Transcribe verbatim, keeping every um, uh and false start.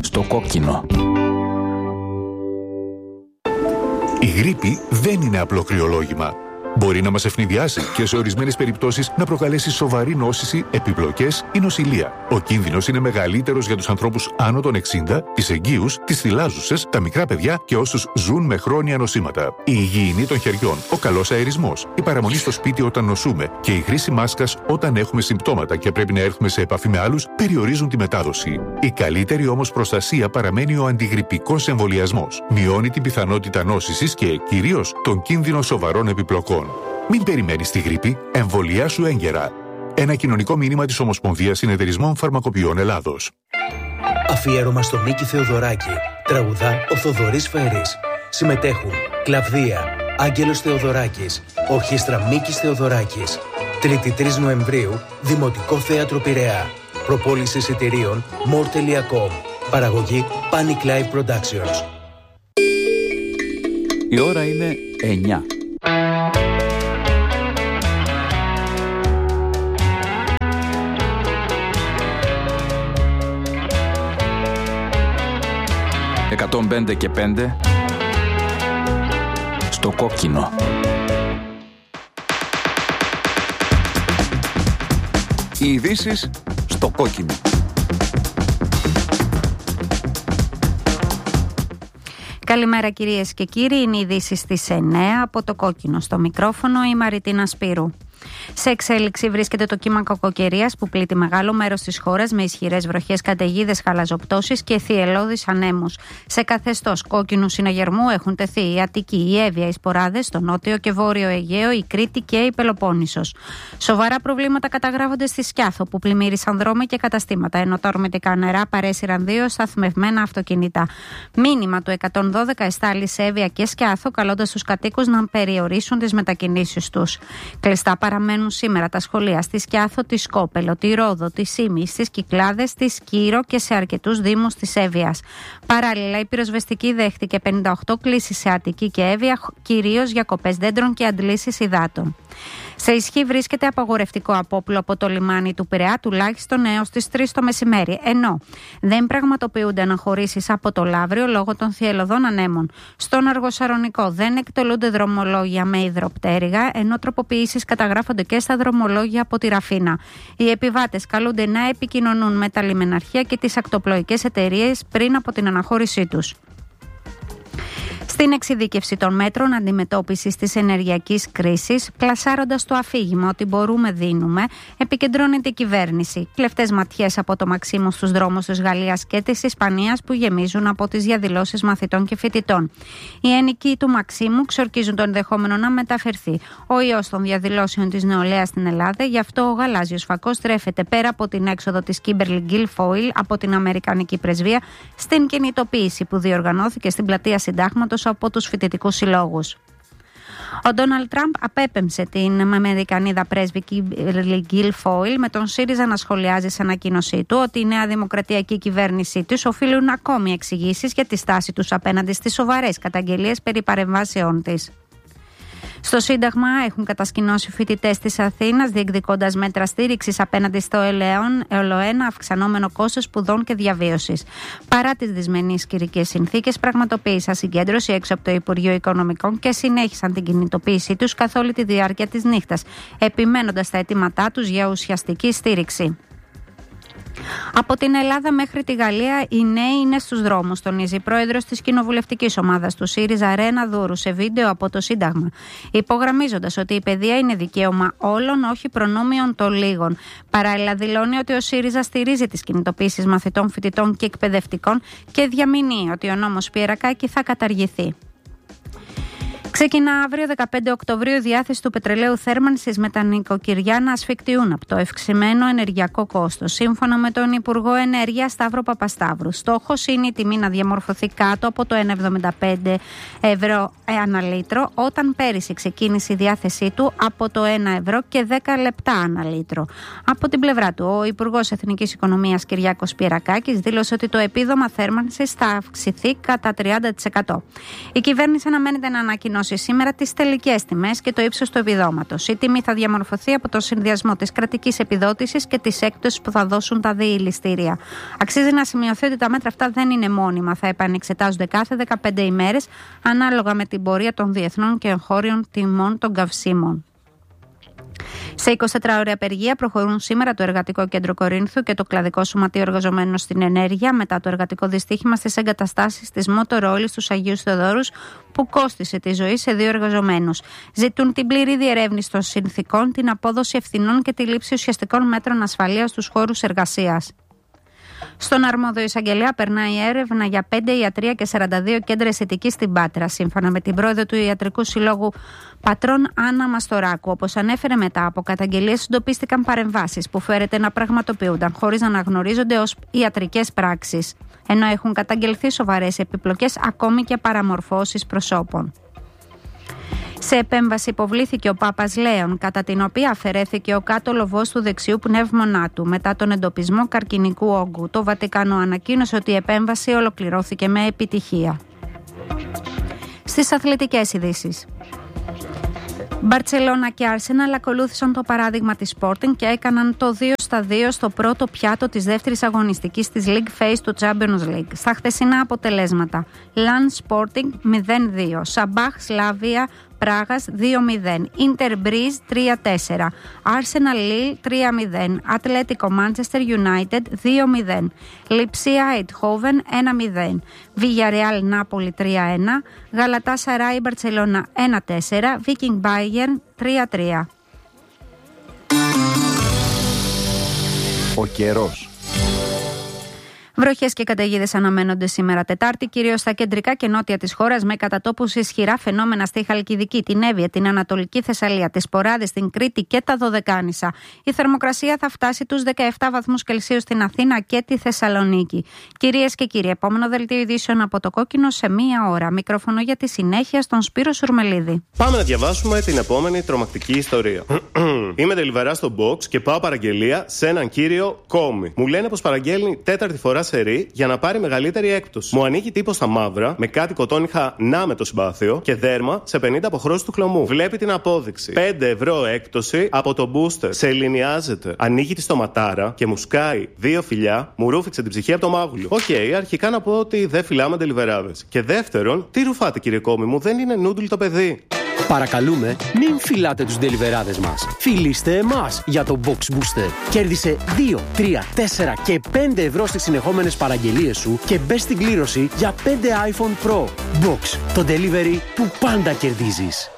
Στο κόκκινο. Η γρίπη δεν είναι απλό κρυολόγημα. Μπορεί να μας ευνηδιάσει και σε ορισμένες περιπτώσεις να προκαλέσει σοβαρή νόσηση, επιπλοκές ή νοσηλεία. Ο κίνδυνος είναι μεγαλύτερος για τους ανθρώπους άνω των εξήντα, τις εγγύους, τις θυλάζουσες, τα μικρά παιδιά και όσους ζουν με χρόνια νοσήματα. Η υγιεινή των χεριών, ο καλός αερισμός, η παραμονή στο σπίτι όταν νοσούμε και η χρήση μάσκας όταν έχουμε συμπτώματα και πρέπει να έρθουμε σε επαφή με άλλους περιορίζουν τη μετάδοση. Η καλύτερη όμως προστασία παραμένει ο αντιγρυπικός εμβολιασμός. Μειώνει την πιθανότητα νόσησης και κυρίως τον κίνδυνο σοβαρών επιπλοκών. Μην περιμένεις τη γρίπη, εμβολιάσου έγκαιρα. Ένα κοινωνικό μήνυμα της Ομοσπονδίας Συνεταιρισμών Φαρμακοποιών Ελλάδος. Αφιέρωμα στο Μίκη Θεοδωράκη. Τραγουδά ο Θοδωρής Φέρης. Συμμετέχουν Κλαβδία, Άγγελος Θεοδωράκης, Ορχήστρα Μίκης Θεοδωράκης. Τρίτη τρεις Νοεμβρίου, Δημοτικό Θέατρο Πειραιά. Προπόληση εισιτηρίων more τελεία com. Παραγωγή Panic Live Productions. Η ώρα είναι εννιά. εκατόν πέντε και πέντε στο κόκκινο. Οι ειδήσεις στο κόκκινο. Καλημέρα κυρίες και κύριοι, είναι οι ειδήσεις στις εννιά από το κόκκινο. Στο μικρόφωνο η Μαριτίνα Σπύρου. Σε εξέλιξη βρίσκεται το κύμα κακοκαιρίας που πλήττει μεγάλο μέρος της χώρας με ισχυρές βροχές, καταιγίδες, χαλαζοπτώσεις και θυελλώδεις ανέμους. Σε καθεστώς κόκκινου συναγερμού έχουν τεθεί η Αττική, η Εύβοια, οι Σποράδες, το νότιο και βόρειο Αιγαίο, η Κρήτη και η Πελοπόννησος. Σοβαρά προβλήματα καταγράφονται στη Σκιάθο που πλημμύρισαν δρόμοι και καταστήματα, ενώ τα ορμητικά νερά παρέσυραν δύο σταθμευμένα αυτοκίνητα. Μήνυμα του εκατόν δώδεκα εστάλει σε Εύβοια και Σκιάθο, καλώντας τους κατοίκους να περιορίσουν τις μετακινήσεις τους. Κλειστά παραμένουν σήμερα τα σχολεία στη Σκιάθο, τη Σκόπελο, τη Ρόδο, τη Σύμη, στις Κυκλάδες, τη Σκύρο και σε αρκετούς δήμους της Εύβοιας. Παράλληλα, η πυροσβεστική δέχτηκε πενήντα οκτώ κλήσεις σε Αττική και Εύβοια, κυρίως για κοπές δέντρων και αντλήσεις υδάτων. Σε ισχύ βρίσκεται απαγορευτικό απόπλου από το λιμάνι του Πειραιά τουλάχιστον έως τις τρεις το μεσημέρι, ενώ δεν πραγματοποιούνται αναχωρήσεις από το Λαύριο λόγω των θυελλωδών ανέμων. Στον Αργοσαρονικό δεν εκτελούνται δρομολόγια με υδροπτέρυγα, ενώ τροποποιήσεις καταγράφονται και στα δρομολόγια από τη Ραφίνα. Οι επιβάτες καλούνται να επικοινωνούν με τα λιμεναρχεία και τις ακτοπλοϊκές εταιρείες πριν από την αναχώρησή τους. Στην εξειδίκευση των μέτρων αντιμετώπισης της ενεργειακής κρίσης, πλασάροντας το αφήγημα ότι μπορούμε δίνουμε, επικεντρώνεται η κυβέρνηση. Κλεφτές ματιές από το Μαξίμου στους δρόμους της Γαλλίας και της Ισπανίας που γεμίζουν από τις διαδηλώσεις μαθητών και φοιτητών. Οι ενοικοί του Μαξίμου ξορκίζουν το ενδεχόμενο να μεταφερθεί ο ιός των διαδηλώσεων της νεολαίας στην Ελλάδα, γι' αυτό ο γαλάζιος φακός στρέφεται πέρα από την έξοδο της Kimberly Guilfoyle από την Αμερικανική Πρεσβεία στην κινητοποίηση που διοργανώθηκε στην πλατεία Συντάγματος από τους φοιτητικούς συλλόγους. Ο Ντόναλντ Τραμπ απέπεμψε την Αμερικανίδα πρέσβη Guilfoyle, με τον ΣΥΡΙΖΑ να σχολιάζει σε ανακοίνωσή του ότι η νέα δημοκρατιακή κυβέρνησή τους οφείλουν ακόμη εξηγήσεις για τη στάση τους απέναντι στις σοβαρές καταγγελίες περί παρεμβάσεών της. Στο Σύνταγμα έχουν κατασκηνώσει φοιτητές της Αθήνας, διεκδικώντας μέτρα στήριξης απέναντι στο ελαιοένα αυξανόμενο κόστος σπουδών και διαβίωσης. Παρά τις δυσμενείς καιρικές συνθήκες, πραγματοποίησαν συγκέντρωση έξω από το Υπουργείο Οικονομικών και συνέχισαν την κινητοποίησή τους καθ' όλη τη διάρκεια της νύχτας, επιμένοντας τα αιτήματά τους για ουσιαστική στήριξη. Από την Ελλάδα μέχρι τη Γαλλία οι νέοι είναι στους δρόμους, τονίζει η πρόεδρος της κοινοβουλευτικής ομάδας του ΣΥΡΙΖΑ Ρένα Δούρου σε βίντεο από το Σύνταγμα, υπογραμμίζοντας ότι η παιδεία είναι δικαίωμα όλων, όχι προνόμιον των λίγων. Παράλληλα δηλώνει ότι ο ΣΥΡΙΖΑ στηρίζει τις κινητοποίησεις μαθητών, φοιτητών και εκπαιδευτικών και διαμηνύει ότι ο νόμος Πιερακάκη θα καταργηθεί. Ξεκινά αύριο δεκαπέντε Οκτωβρίου η διάθεση του πετρελαίου θέρμανσης με τα νοικοκυριά να ασφικτιούν από το ευξημένο ενεργειακό κόστος. Σύμφωνα με τον Υπουργό Ενέργειας Σταύρο Παπασταύρου, στόχος είναι η τιμή να διαμορφωθεί κάτω από το ένα κόμμα εβδομήντα πέντε ευρώ ανά λίτρο, όταν πέρυσι ξεκίνησε η διάθεσή του από το ένα ευρώ και δέκα λεπτά ανά λίτρο. Από την πλευρά του, ο Υπουργός Εθνικής Οικονομίας Κυριάκος Πιερακάκης δήλωσε ότι το επίδομα θέρμανσης θα αυξηθεί κατά τριάντα τοις εκατό. Η κυβέρνηση αναμένεται να ανακοινώσει ανακοινώσει σήμερα τις τελικές τιμές και το ύψος του επιδόματος. Η τιμή θα διαμορφωθεί από το συνδυασμό της κρατικής επιδότησης και της έκπτωσης που θα δώσουν τα διηληστήρια. Αξίζει να σημειωθεί ότι τα μέτρα αυτά δεν είναι μόνιμα. Θα επανεξετάζονται κάθε δεκαπέντε ημέρες ανάλογα με την πορεία των διεθνών και εγχώριων τιμών των καυσίμων. Σε εικοσιτετράωρη απεργία προχωρούν σήμερα το Εργατικό Κέντρο Κορίνθου και το Κλαδικό Σωματείο Εργαζομένων στην Ενέργεια μετά το εργατικό δυστύχημα στις εγκαταστάσεις της Μότορόλης στους Αγίους Θεοδόρους που κόστισε τη ζωή σε δύο εργαζομένους. Ζητούν την πλήρη διερεύνηση των συνθηκών, την απόδοση ευθυνών και τη λήψη ουσιαστικών μέτρων ασφαλείας στους χώρους εργασίας. Στον αρμόδιο εισαγγελέα περνάει έρευνα για πέντε ιατρεία και σαράντα δύο κέντρα αισθητικής στην Πάτρα, σύμφωνα με την πρόεδρο του Ιατρικού Συλλόγου Πατρών Άννα Μαστοράκου. Όπως ανέφερε, μετά από καταγγελίες εντοπίστηκαν παρεμβάσεις που φέρεται να πραγματοποιούνταν χωρίς να αναγνωρίζονται ως ιατρικές πράξεις, ενώ έχουν καταγγελθεί σοβαρές επιπλοκές, ακόμη και παραμορφώσεις προσώπων. Σε επέμβαση υποβλήθηκε ο Πάπας Λέων, κατά την οποία αφαιρέθηκε ο κάτω λοβός του δεξιού πνεύμονά του μετά τον εντοπισμό καρκινικού όγκου. Το Βατικανό ανακοίνωσε ότι η επέμβαση ολοκληρώθηκε με επιτυχία. Στις αθλητικές ειδήσεις. Μπαρτσελώνα και Άρσεναλ ακολούθησαν το παράδειγμα της Sporting και έκαναν το δύο στα δύο στο πρώτο πιάτο της δεύτερης αγωνιστικής της League Phase του Champions League. Στα χθεσινά αποτελέσματα: Λαν Sporting μηδέν δύο, Σαμπάχ Σλάβια Πράγας δύο μηδέν, Ίντερ Μπρίζ τρία τέσσερα, Arsenal Lille τρία μηδέν, Ατλέτικο Manchester United δύο μηδέν, Λιψία Eindhoven ένα μηδέν, Villarreal Νάπολη τρία ένα, Γαλατάσαράι Μπαρτσελώνα ένα τέσσερα, Viking Bayern τρία τρία. Ο καιρός. Βροχές και καταιγίδες αναμένονται σήμερα Τετάρτη, κυρίως στα κεντρικά και νότια της χώρας, με κατά τόπους ισχυρά φαινόμενα στη Χαλκιδική, την Εύβοια, την Ανατολική Θεσσαλία, τις Ποράδες, την Κρήτη και τα Δωδεκάνησα. Η θερμοκρασία θα φτάσει τους δεκαεπτά βαθμούς Κελσίου στην Αθήνα και τη Θεσσαλονίκη. Κυρίες και κύριοι, επόμενο δελτίο ειδήσεων από το Κόκκινο σε μία ώρα. Μικρόφωνο για τη συνέχεια στον Σπύρο Σουρμελίδη. Πάμε να διαβάσουμε την επόμενη τρομακτική ιστορία. Είμαι τελιβερά στο box και πάω παραγγελία σε έναν κύριο Κόμι. Μου λένε πως παραγγέλνει τέταρτη φορά σερί για να πάρει μεγαλύτερη έκπτωση. Μου ανοίγει τύπο στα μαύρα, με κάτι κοτόνιχα να με το συμπάθειο και δέρμα σε πενήντα αποχρώσεις του χλωμού. Βλέπει την απόδειξη. πέντε ευρώ έκπτωση από το booster. Σε ελληνιάζεται. Ανοίγει τη στοματάρα και μου σκάει δύο φιλιά, μου ρούφηξε την ψυχή από το μάγουλο. Οκ, okay, αρχικά να πω ότι δεν φυλάμε τελιβεράδες. Και δεύτερον, τι ρουφάτε κύριε Κόμι μου, δεν είναι νούντουλ το παιδί. Παρακαλούμε, μην φυλάτε τους ντελιβεράδες μας. Φιλήστε εμάς για το Box Booster. Κέρδισε δύο, τρία, τέσσερα και πέντε ευρώ στις συνεχόμενες παραγγελίες σου και μπες στην κλήρωση για πέντε iPhone Pro. Box, το delivery που πάντα κερδίζεις.